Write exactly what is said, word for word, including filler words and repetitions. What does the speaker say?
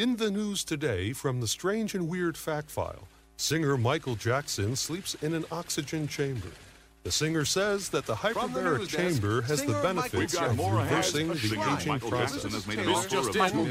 In the news today from the Strange and Weird Fact File, singer Michael Jackson sleeps in an oxygen chamber. The singer says that the hyperbaric chamber has the benefits of reversing the aging process. Michael